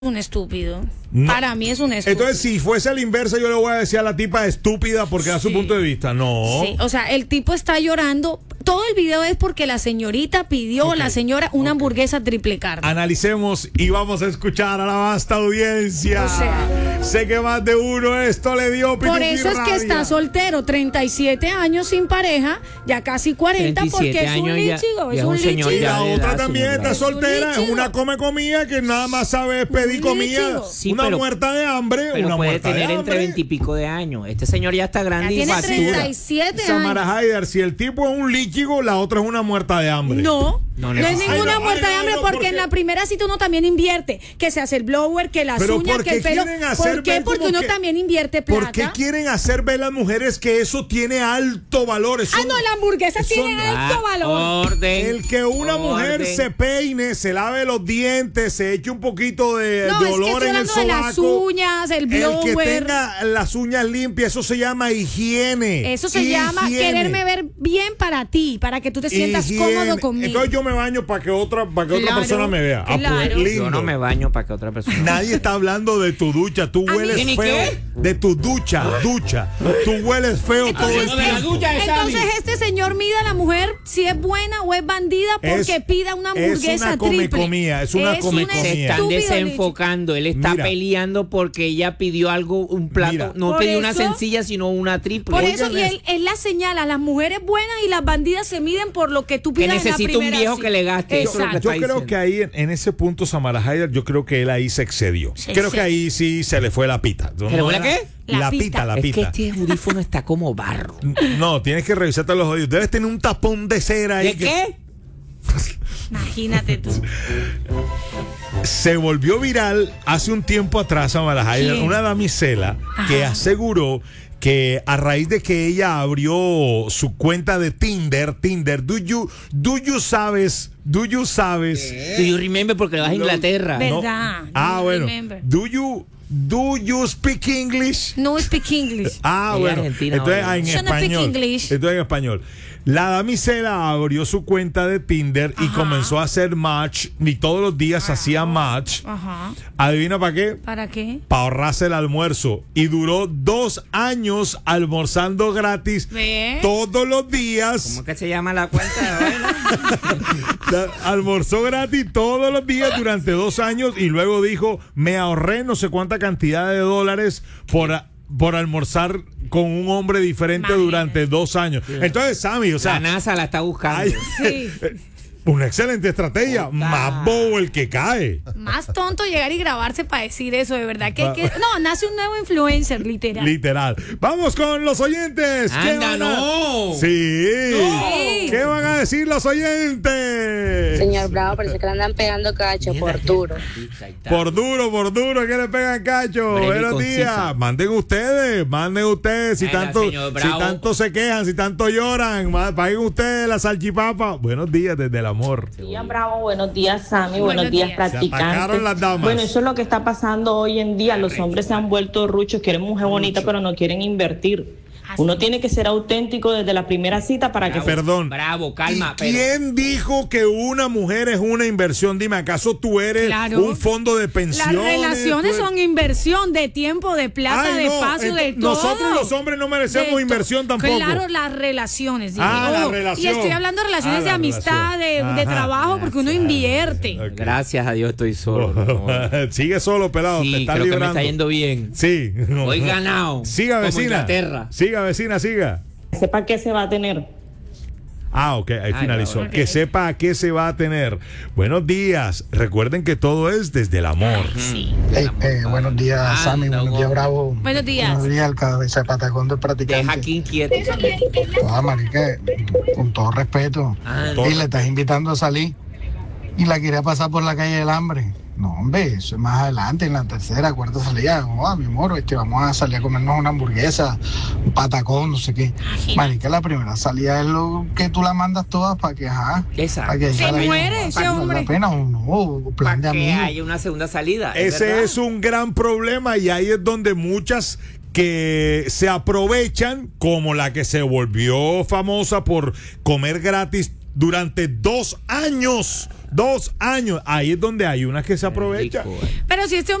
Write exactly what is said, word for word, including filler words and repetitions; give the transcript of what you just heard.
Un estúpido. No. Para mí es un estúpido. Entonces, si fuese a la inversa, yo le voy a decir a la tipa estúpida porque da su Sí. punto de vista. No. Sí, o sea, el tipo está llorando. Todo el video es porque la señorita pidió, Ok, la señora, una ok. hamburguesa triple carne. Analicemos y vamos a escuchar a la vasta audiencia. O sea. Sé que más de uno esto le dio pico Por y eso es que rabia. está soltero, treinta y siete años sin pareja, ya casi cuarenta, porque es un años ya- lichigo, ya es es un un señor Y lichigo. ya. la de otra edad, también señora. está Es un soltera, es líchido. una come comida que nada más sabe pedir Un comida. líchido. Sí, una pero- muerta de hambre, Pero una puede muerta tener de entre hambre. veintipico de años. Este señor ya está Ya grande y tiene factura. treinta y siete Samara años. Haider, si el tipo es un líquido, la otra es una muerta de hambre. No, No, no, no. es ninguna Ay, no, muerta ay, de hambre no, porque porque- en la primera cita uno también invierte, que se hace el blower, que las Pero uñas, ¿por que qué el pelo. quieren hacer ¿Por qué? ver Porque como uno que- también invierte plata. ¿Por qué quieren hacer ver las mujeres que eso tiene alto valor? Eso Ah, no, la hamburguesa eso tiene no- alto Ah, valor. Orden. El que una mujer orden. se peine, se lave los dientes, se eche un poquito de, No, de es que olor estoy en el hablando de las sobaco. uñas, el El que blower. tenga las uñas limpias, eso se llama higiene. Eso se llama Higiene. quererme ver bien para ti, para que tú te sientas Higiene. cómodo conmigo. Entonces yo me baño para que otra, para que otra Claro, persona me vea. Ah, pues, claro. lindo. Yo no me baño para que otra persona. Nadie está hablando de tu ducha, tú ¿A hueles mí? ¿Ni feo. qué? De tu ducha, ducha. Tú hueles feo todo el Entonces, de la tiempo. ducha de Sammy. entonces este señor mide a la mujer si es buena o es bandida porque Es- pida una hamburguesa es una triple. comecomía, es una comecomía. Se están estúpido desenfocando. Él está Mira. peleando porque ella pidió algo, un plato. Mira. No Por pidió una eso- sencilla, sino una triple. Por Oigan eso, y él, él la señala, las mujeres buenas y las bandidas se miden por lo que tú Que pidas en la necesita un primera viejo cita. que le gaste, eso es lo que Exacto. Yo está creo diciendo. que ahí, en, en ese punto, Samara Haider, yo creo que él ahí se excedió. Sí, creo sí. que ahí sí se le fue la pita. ¿Se le fue la era- qué? La, La pita, pita. la Es que pita. este audífono está como barro. No, tienes que revisarte los oídos. Debes tener un tapón de cera ahí. ¿De que qué? Imagínate tú. Se volvió viral hace un tiempo atrás, Samara Haider, ¿Quién? una damisela que Ajá. aseguró que a raíz de que ella abrió su cuenta de Tinder, Tinder, do you, do you sabes, do you sabes. Do you remember porque vas a Inglaterra? Ve- No. Verdad. Ah, No bueno. remember. Do you, do you speak English? No speak English. Ah, Ella bueno. argentina, Entonces, obvio. ah, en Yo no speak español. English. Entonces, en español. La damisela abrió su cuenta de Tinder y Ajá. comenzó a hacer match. Y todos los días hacía match. Ajá. ¿Adivina para qué? ¿Para qué? Para ahorrarse el almuerzo. Y duró dos años almorzando gratis ¿Ve? todos los días. ¿Cómo que se llama la cuenta? Da- Almorzó gratis todos los días durante dos años y luego dijo, me ahorré no sé cuánta cantidad de dólares por, a- por almorzar con un hombre diferente Imagínate. durante dos años. Entonces, Sammy, o sea, La NASA la está buscando. hay- Sí. una excelente estrategia. Más bobo el que cae. Más tonto llegar y grabarse para decir eso, de verdad. Que, que- no, nace un nuevo influencer, literal. Literal. Vamos con los oyentes. ¿Qué Anda, van a- no. Sí. Sí. ¿Qué van a decir los oyentes? Señor Bravo, parece que le andan pegando cacho por duro. Por duro, por duro, que le pegan cacho. Breve y Buenos conciso. días. Manden ustedes, manden ustedes. Si Venga, tanto, señor si Bravo. tanto se quejan, si tanto lloran, ma- paguen ustedes la salchipapa. Buenos días desde el amor. Buenos días, Bravo. Buenos días, Sammy. Buenos Buenos, días, días. Se atacaron practicantes. las damas. Bueno, eso es lo que está pasando hoy en día. Los hombres se han vuelto ruchos, quieren mujer bonita, pero no quieren invertir. Así Uno es. tiene que ser auténtico desde la primera cita para que Bravo. Perdón. Bravo, calma, ¿Y pero- quién dijo que una mujer es una inversión? Dime, ¿acaso tú eres Claro. un fondo de Las pensiones? relaciones Tú eres- son inversión de tiempo, de plata, Ay, de no, espacio, de ento- todo. nosotros los hombres no merecemos De to- inversión tampoco. Claro, las relaciones. dije, Ah, la ojo. relación. Y estoy hablando de relaciones Ah, de la amistad, de, relación. de Ajá. trabajo, porque uno invierte. Ok. Gracias a Dios estoy solo. No. Sigue solo, pelado. te Sí, estás creo que me librando. está yendo bien. Sí. Hoy ganado. Siga, Como vecina. Inglaterra. Siga, vecina, siga. sepa qué se va a tener. Ah, ok, ahí Ah, finalizó. ya, bueno. Que sepa a qué se va a tener. Buenos días. Recuerden que todo es desde el amor. Sí. Hey, eh, buenos días, Anda, Sammy. Buenos días, guapo. Bravo. Buenos días. Buenos días, el cabeza de patacón del practicante. Deja aquí inquieto. Ah, marica, con todo respeto. Ah, Todo- Y le estás invitando a salir y la quería pasar por la calle del hambre. No, hombre, eso es más adelante, en la tercera, cuarta salida. Oh, mi amor, este, vamos a salir a comernos una hamburguesa, un patacón, no sé qué. Marica, la primera salida es lo que tú la mandas todas para que, ajá. Exacto. Para que Se ella la- muere ese para que valga hombre. la pena o no, plan de Para que amigos. haya una segunda salida. ¿es Ese verdad? es un gran problema y ahí es donde muchas que se aprovechan, como la que se volvió famosa por comer gratis durante dos años. Dos años. Ahí es donde hay unas que se aprovechan. Rico, eh. Pero si este